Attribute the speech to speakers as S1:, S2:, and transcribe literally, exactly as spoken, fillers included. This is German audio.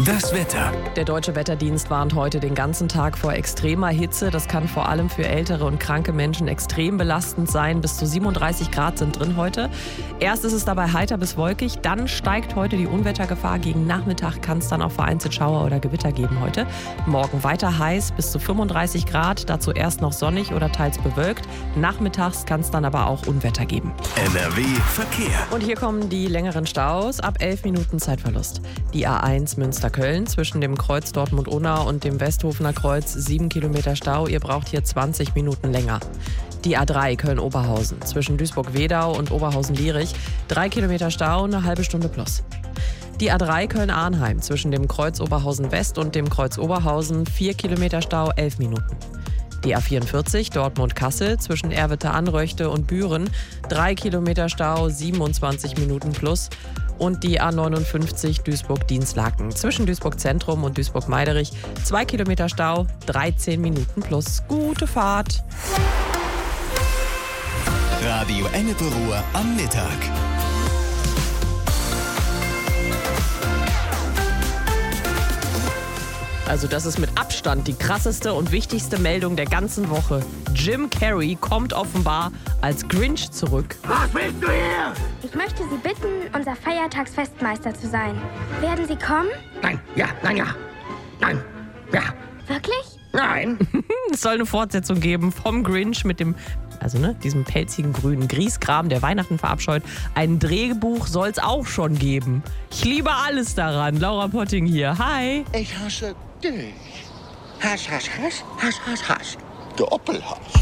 S1: Das Wetter.
S2: Der Deutsche Wetterdienst warnt heute den ganzen Tag vor extremer Hitze. Das kann vor allem für ältere und kranke Menschen extrem belastend sein. Bis zu siebenunddreißig Grad sind drin heute. Erst ist es dabei heiter bis wolkig, dann steigt heute die Unwettergefahr. Gegen Nachmittag kann es dann auch vereinzelt Schauer oder Gewitter geben heute. Morgen weiter heiß, bis zu fünfunddreißig Grad. Dazu erst noch sonnig oder teils bewölkt. Nachmittags kann es dann aber auch Unwetter geben.
S1: N R W Verkehr.
S2: Und hier kommen die längeren Staus. Ab elf Minuten Zeitverlust. Die A eins Münster-Köln zwischen dem Kreuz Dortmund-Unna und dem Westhofener Kreuz sieben Kilometer Stau. Ihr braucht hier zwanzig Minuten länger. Die A drei Köln-Oberhausen zwischen Duisburg-Wedau und Oberhausen-Lierich. drei Kilometer Stau, eine halbe Stunde plus. Die A drei Köln-Arnheim zwischen dem Kreuz Oberhausen-West und dem Kreuz Oberhausen. vier Kilometer Stau, elf Minuten. Die A vierundvierzig Dortmund-Kassel zwischen Erwitte-Anröchte und Büren. drei Kilometer Stau, siebenundzwanzig Minuten plus. Und die A neunundfünfzig Duisburg-Dienstlaken zwischen Duisburg-Zentrum und Duisburg-Meiderich. zwei Kilometer Stau, dreizehn Minuten plus. Gute Fahrt.
S1: Radio Ennepe-Ruhr am Mittag.
S2: Also das ist mit Abstand die krasseste und wichtigste Meldung der ganzen Woche. Jim Carrey kommt offenbar als Grinch zurück.
S3: Was willst du hier?
S4: Ich möchte Sie bitten, unser Feiertagsfestmeister zu sein. Werden Sie kommen?
S3: Nein, ja, nein, ja. Nein, ja,
S4: Wirklich?
S3: nein.
S2: Es soll eine Fortsetzung geben vom Grinch mit dem, also ne, diesem pelzigen grünen Grieskram, der Weihnachten verabscheut. Ein Drehbuch soll es auch schon geben. Ich liebe alles daran. Laura Potting hier. Hi.
S5: Ich hasse dich. Hass, Hass, Hass, Hass, Hass, Hass. Der Oppelhass.